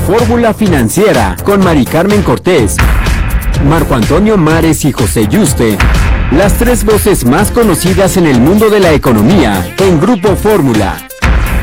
Fórmula Financiera con Mari Carmen Cortés, Marco Antonio Mares y José Yuste. Las tres voces más conocidas en el mundo de la economía en Grupo Fórmula.